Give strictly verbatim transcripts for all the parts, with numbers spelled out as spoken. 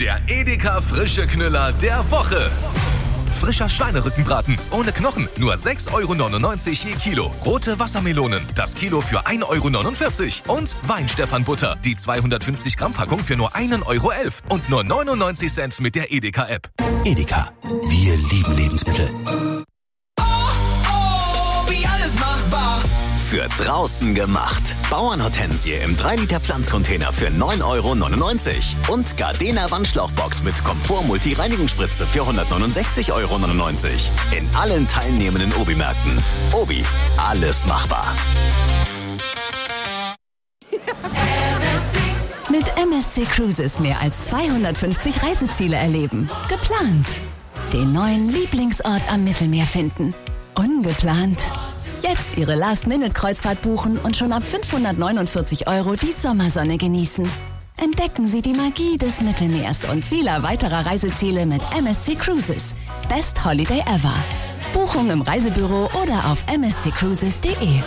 Der Edeka frische Knüller der Woche. Frischer Schweinerückenbraten ohne Knochen, nur sechs Euro neunundneunzig je Kilo. Rote Wassermelonen, das Kilo für ein Euro neunundvierzig. Und Weinstefan-Butter, die zweihundertfünfzig Gramm Packung für nur ein Euro elf. Und nur neunundneunzig Cent mit der Edeka-App. Edeka, wir lieben Lebensmittel. Oh, oh, wie alles machbar. Für draußen gemacht. Bauernhortensie im drei Liter Pflanzcontainer für neun Euro neunundneunzig. Und Gardena Wandschlauchbox mit Komfort-Multi-Reinigungsspritze für hundertneunundsechzig Euro neunundneunzig. In allen teilnehmenden Obi-Märkten. Obi, alles machbar. Mit M S C Cruises mehr als zweihundertfünfzig Reiseziele erleben. Geplant. Den neuen Lieblingsort am Mittelmeer finden. Ungeplant. Jetzt Ihre Last-Minute-Kreuzfahrt buchen und schon ab fünfhundertneunundvierzig Euro die Sommersonne genießen. Entdecken Sie die Magie des Mittelmeers und vieler weiterer Reiseziele mit M S C Cruises. Best Holiday ever. Buchung im Reisebüro oder auf m s c cruises punkt d e.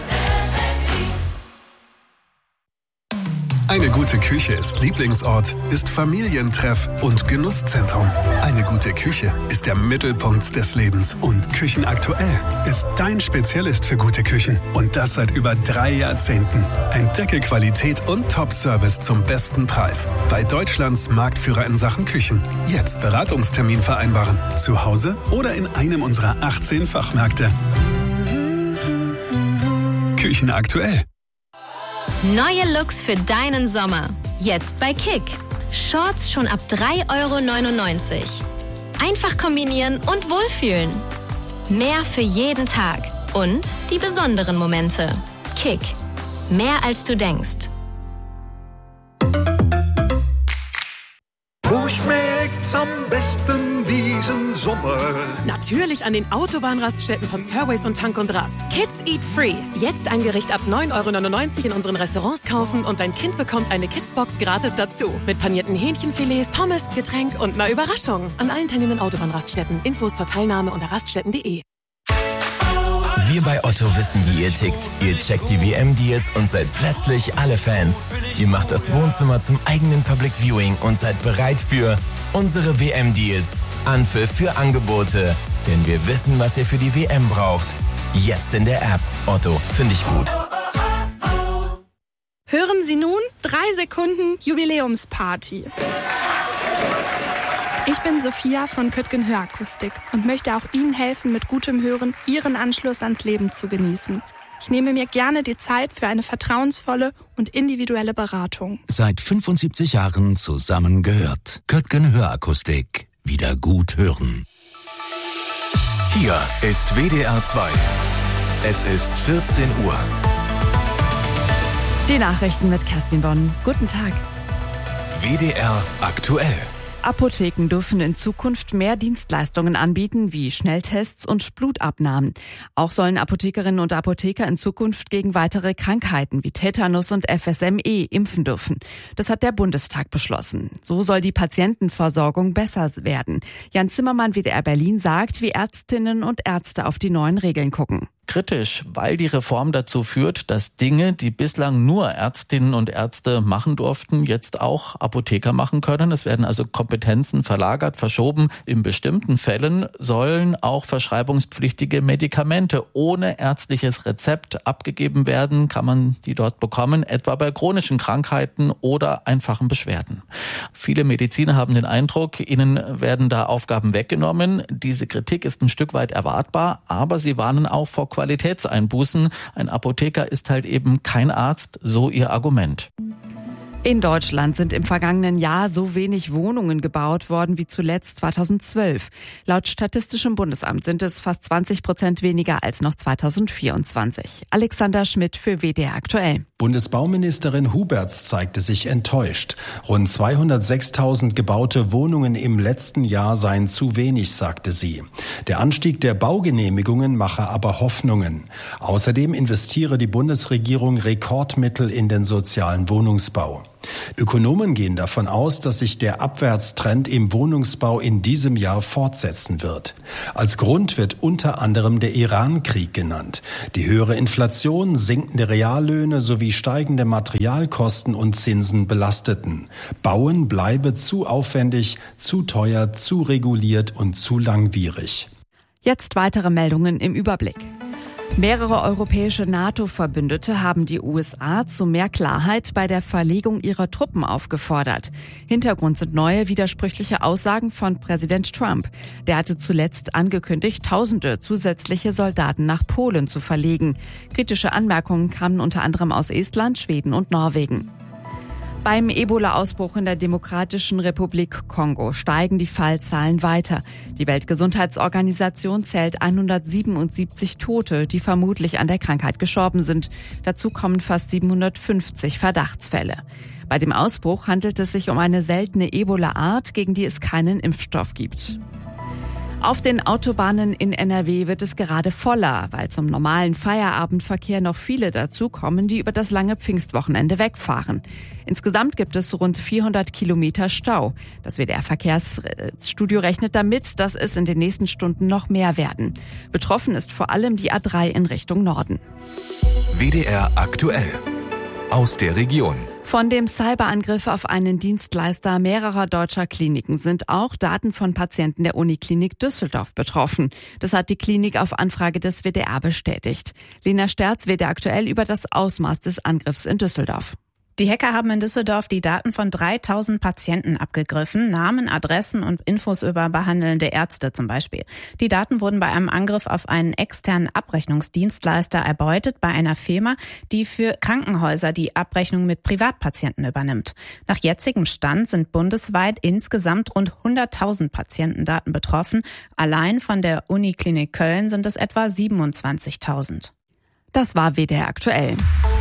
Eine gute Küche ist Lieblingsort, ist Familientreff und Genusszentrum. Eine gute Küche ist der Mittelpunkt des Lebens. Und Küchenaktuell ist dein Spezialist für gute Küchen. Und das seit über drei Jahrzehnten. Entdecke Qualität und Top-Service zum besten Preis. Bei Deutschlands Marktführer in Sachen Küchen. Jetzt Beratungstermin vereinbaren. Zu Hause oder in einem unserer achtzehn Fachmärkte. Küchenaktuell. Neue Looks für deinen Sommer. Jetzt bei Kick. Shorts schon ab drei Euro neunundneunzig. Einfach kombinieren und wohlfühlen. Mehr für jeden Tag. Und die besonderen Momente. Kick. Mehr als du denkst. Wo schmeckt's am besten diesen Sommer? Natürlich an den Autobahnraststätten von Surways und Tank und Rast. Kids Eat Free. Jetzt ein Gericht ab neun Euro neunundneunzig in unseren Restaurants kaufen und dein Kind bekommt eine Kidsbox gratis dazu. Mit panierten Hähnchenfilets, Pommes, Getränk und einer Überraschung. An allen teilnehmenden Autobahnraststätten. Infos zur Teilnahme unter raststätten punkt de. Wir bei Otto wissen, wie ihr tickt. Ihr checkt die W M-Deals und seid plötzlich alle Fans. Ihr macht das Wohnzimmer zum eigenen Public Viewing und seid bereit für unsere W M-Deals. Anpfiff für Angebote. Denn wir wissen, was ihr für die W M braucht. Jetzt in der App. Otto, finde ich gut. Hören Sie nun drei Sekunden Jubiläumsparty. Ich bin Sophia von Köttgen Hörakustik und möchte auch Ihnen helfen, mit gutem Hören Ihren Anschluss ans Leben zu genießen. Ich nehme mir gerne die Zeit für eine vertrauensvolle und individuelle Beratung. Seit fünfundsiebzig Jahren zusammengehört. Köttgen Hörakustik. Wieder gut hören. Hier ist W D R zwei. Es ist vierzehn Uhr. Die Nachrichten mit Kerstin Bonn. Guten Tag. W D R aktuell. Apotheken dürfen in Zukunft mehr Dienstleistungen anbieten, wie Schnelltests und Blutabnahmen. Auch sollen Apothekerinnen und Apotheker in Zukunft gegen weitere Krankheiten wie Tetanus und F S M E impfen dürfen. Das hat der Bundestag beschlossen. So soll die Patientenversorgung besser werden. Jan Zimmermann, W D R Berlin, sagt, wie Ärztinnen und Ärzte auf die neuen Regeln gucken. Kritisch, weil die Reform dazu führt, dass Dinge, die bislang nur Ärztinnen und Ärzte machen durften, jetzt auch Apotheker machen können. Es werden also Kompetenzen verlagert, verschoben. In bestimmten Fällen sollen auch verschreibungspflichtige Medikamente ohne ärztliches Rezept abgegeben werden, kann man die dort bekommen, etwa bei chronischen Krankheiten oder einfachen Beschwerden. Viele Mediziner haben den Eindruck, ihnen werden da Aufgaben weggenommen. Diese Kritik ist ein Stück weit erwartbar, aber sie warnen auch vor Qualitätseinbußen. Ein Apotheker ist halt eben kein Arzt, so ihr Argument. In Deutschland sind im vergangenen Jahr so wenig Wohnungen gebaut worden wie zuletzt zweitausendzwölf. Laut Statistischem Bundesamt sind es fast zwanzig Prozent weniger als noch zweitausendvierundzwanzig. Alexander Schmidt für W D R aktuell. Bundesbauministerin Huberts zeigte sich enttäuscht. Rund zweihundertsechstausend gebaute Wohnungen im letzten Jahr seien zu wenig, sagte sie. Der Anstieg der Baugenehmigungen mache aber Hoffnungen. Außerdem investiere die Bundesregierung Rekordmittel in den sozialen Wohnungsbau. Ökonomen gehen davon aus, dass sich der Abwärtstrend im Wohnungsbau in diesem Jahr fortsetzen wird. Als Grund wird unter anderem der Iran-Krieg genannt. Die höhere Inflation, sinkende Reallöhne sowie steigende Materialkosten und Zinsen belasteten. Bauen bleibe zu aufwendig, zu teuer, zu reguliert und zu langwierig. Jetzt weitere Meldungen im Überblick. Mehrere europäische NATO-Verbündete haben die U S A zu mehr Klarheit bei der Verlegung ihrer Truppen aufgefordert. Hintergrund sind neue, widersprüchliche Aussagen von Präsident Trump. Der hatte zuletzt angekündigt, Tausende zusätzliche Soldaten nach Polen zu verlegen. Kritische Anmerkungen kamen unter anderem aus Estland, Schweden und Norwegen. Beim Ebola-Ausbruch in der Demokratischen Republik Kongo steigen die Fallzahlen weiter. Die Weltgesundheitsorganisation zählt hundertsiebenundsiebzig Tote, die vermutlich an der Krankheit gestorben sind. Dazu kommen fast siebenhundertfünfzig Verdachtsfälle. Bei dem Ausbruch handelt es sich um eine seltene Ebola-Art, gegen die es keinen Impfstoff gibt. Auf den Autobahnen in N R W wird es gerade voller, weil zum normalen Feierabendverkehr noch viele dazukommen, die über das lange Pfingstwochenende wegfahren. Insgesamt gibt es rund vierhundert Kilometer Stau. Das W D R-Verkehrsstudio rechnet damit, dass es in den nächsten Stunden noch mehr werden. Betroffen ist vor allem die A drei in Richtung Norden. W D R aktuell. Aus der Region. Von dem Cyberangriff auf einen Dienstleister mehrerer deutscher Kliniken sind auch Daten von Patienten der Uniklinik Düsseldorf betroffen. Das hat die Klinik auf Anfrage des W D R bestätigt. Lena Sterz, W D R aktuell über das Ausmaß des Angriffs in Düsseldorf. Die Hacker haben in Düsseldorf die Daten von dreitausend Patienten abgegriffen, Namen, Adressen und Infos über behandelnde Ärzte zum Beispiel. Die Daten wurden bei einem Angriff auf einen externen Abrechnungsdienstleister erbeutet, bei einer Firma, die für Krankenhäuser die Abrechnung mit Privatpatienten übernimmt. Nach jetzigem Stand sind bundesweit insgesamt rund hunderttausend Patientendaten betroffen. Allein von der Uniklinik Köln sind es etwa siebenundzwanzigtausend. Das war W D R aktuell.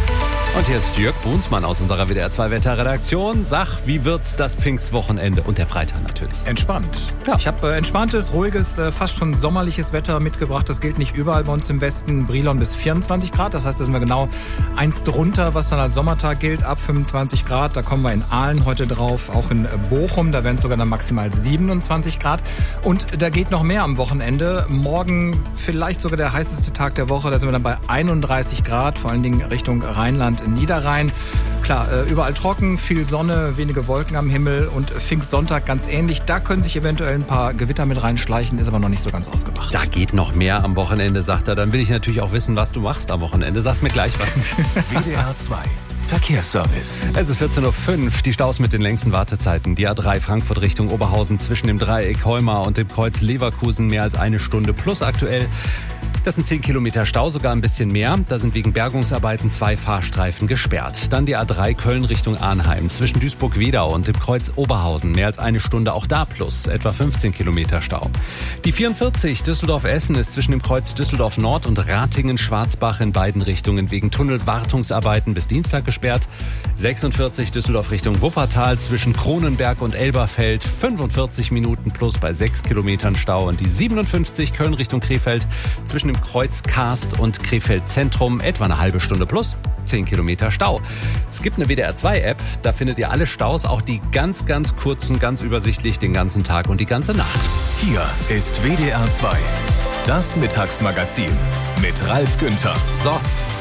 Und hier ist Jörg Brunsmann aus unserer W D R zwei Wetterredaktion. Sag, wie wird's das Pfingstwochenende und der Freitag natürlich? Entspannt. Ja. Ich habe äh, entspanntes, ruhiges, äh, fast schon sommerliches Wetter mitgebracht. Das gilt nicht überall bei uns im Westen. Brilon bis vierundzwanzig Grad. Das heißt, da sind wir genau eins drunter, was dann als Sommertag gilt, ab fünfundzwanzig Grad. Da kommen wir in Aalen heute drauf, auch in Bochum. Da werden es sogar dann maximal siebenundzwanzig Grad. Und da geht noch mehr am Wochenende. Morgen vielleicht sogar der heißeste Tag der Woche. Da sind wir dann bei einunddreißig Grad, vor allen Dingen Richtung Rheinland. Niederrhein. Klar, überall trocken, viel Sonne, wenige Wolken am Himmel und Pfingstsonntag ganz ähnlich. Da können sich eventuell ein paar Gewitter mit reinschleichen, ist aber noch nicht so ganz ausgemacht. Da geht noch mehr am Wochenende, sagt er. Dann will ich natürlich auch wissen, was du machst am Wochenende. Sag's mir gleich was. W D R zwei. Verkehrsservice. Es ist vierzehn Uhr fünf, die Staus mit den längsten Wartezeiten. Die A drei Frankfurt Richtung Oberhausen zwischen dem Dreieck Heumar und dem Kreuz Leverkusen mehr als eine Stunde plus aktuell. Das sind zehn Kilometer Stau, sogar ein bisschen mehr. Da sind wegen Bergungsarbeiten zwei Fahrstreifen gesperrt. Dann die A drei Köln Richtung Arnheim zwischen Duisburg-Wedau und dem Kreuz Oberhausen. Mehr als eine Stunde, auch da plus etwa fünfzehn Kilometer Stau. Die vierundvierzig Düsseldorf-Essen ist zwischen dem Kreuz Düsseldorf Nord und Ratingen-Schwarzbach in beiden Richtungen wegen Tunnelwartungsarbeiten bis Dienstag gesperrt. sechsundvierzig Düsseldorf Richtung Wuppertal zwischen Kronenberg und Elberfeld. fünfundvierzig Minuten plus bei sechs Kilometern Stau. Und die siebenundfünfzig Köln Richtung Krefeld zwischen dem Kreuz Karst und Krefeld Zentrum etwa eine halbe Stunde plus, zehn Kilometer Stau. Es gibt eine W D R zwei App, da findet ihr alle Staus, auch die ganz, ganz kurzen, ganz übersichtlich den ganzen Tag und die ganze Nacht. Hier ist W D R zwei, das Mittagsmagazin mit Ralf Günther. So.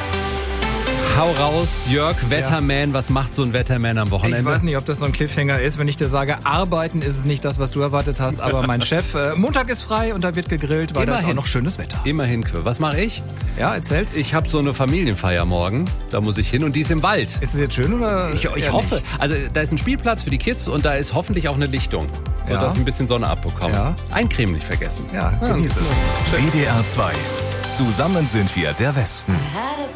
Hau raus, Jörg, Wetterman, ja. Was macht so ein Wetterman am Wochenende? Ich weiß nicht, ob das so ein Cliffhanger ist, wenn ich dir sage, arbeiten ist es nicht das, was du erwartet hast, aber mein Chef, äh, Montag ist frei und da wird gegrillt, weil da ist auch noch schönes Wetter. Immerhin, was mache ich? Ja, erzähl's. Ich habe so eine Familienfeier morgen, da muss ich hin und die ist im Wald. Ist es jetzt schön oder? Ich, ich hoffe, nicht? Also da ist ein Spielplatz für die Kids und da ist hoffentlich auch eine Lichtung, sodass ja. ich ein bisschen Sonne abbekomme. Ja. Eincremen nicht vergessen. Ja, genieß es. W D R zwei. Zusammen sind wir der Westen.